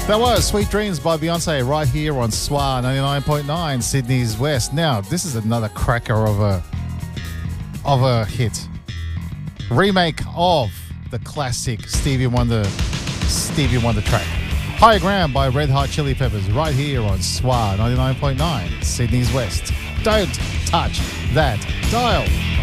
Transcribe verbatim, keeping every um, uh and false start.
That was Sweet Dreams by Beyonce right here on S W A ninety-nine point nine, Sydney's West. Now, this is another cracker of a of a hit. Remake of the classic Stevie Wonder Stevie Wonder track. Higher Ground by Red Hot Chili Peppers right here on S W A ninety-nine point nine, Sydney's West. Don't touch that dial.